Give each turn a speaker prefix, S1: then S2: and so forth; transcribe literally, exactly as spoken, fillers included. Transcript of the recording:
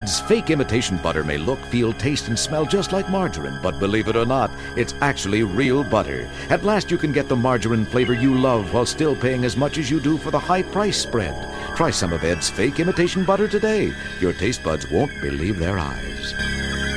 S1: Bed's fake imitation butter may look, feel, taste, and smell just like margarine, but believe it or not, it's actually real butter. At last you can get the margarine flavor you love while still paying as much as you do for the high price spread. Try some of Bed's fake imitation butter today. Your taste buds won't believe their eyes.